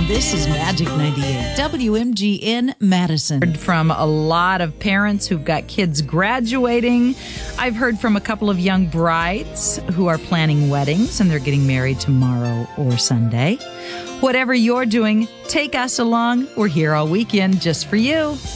This is Magic 98, WMGN Madison. Heard from a lot of parents who've got kids graduating. I've heard from a couple of young brides who are planning weddings and they're getting married tomorrow or Sunday. Whatever you're doing, take us along. We're here all weekend just for you.